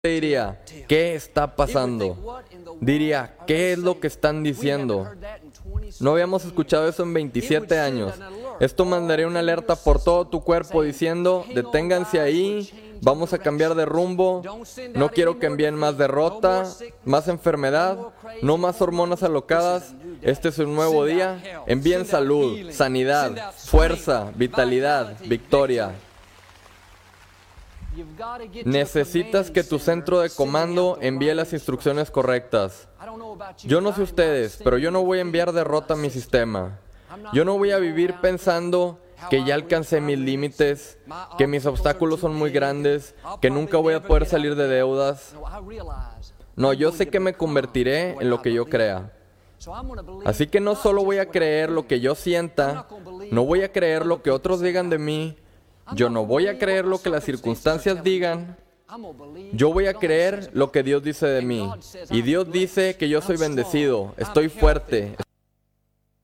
diría, ¿qué está pasando? Diría, ¿qué es lo que están diciendo? No habíamos escuchado eso en 27 años. Esto mandaría una alerta por todo tu cuerpo diciendo, deténganse ahí, vamos a cambiar de rumbo, no quiero que envíen más derrota, más enfermedad, no más hormonas alocadas, este es un nuevo día, envíen salud, sanidad, fuerza, vitalidad, victoria. Necesitas que tu centro de comando envíe las instrucciones correctas. Yo no sé ustedes, pero yo no voy a enviar derrota a mi sistema. Yo no voy a vivir pensando que ya alcancé mis límites, que mis obstáculos son muy grandes, que nunca voy a poder salir de deudas. No, yo sé que me convertiré en lo que yo crea. Así que no solo voy a creer lo que yo sienta, no voy a creer lo que otros digan de mí, yo no voy a creer lo que las circunstancias digan, yo voy a creer lo que Dios dice de mí. Y Dios dice que yo soy bendecido, estoy fuerte.